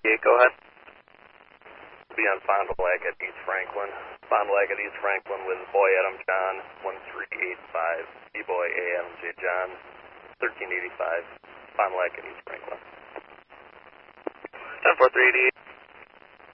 438, go ahead. Be on Fond du Lac at East Franklin. Fond du Lac at East Franklin with Boy Adam John, 1385. B-Boy A. Adam J. John, 1385. Fond du Lac at East Franklin. 10-438,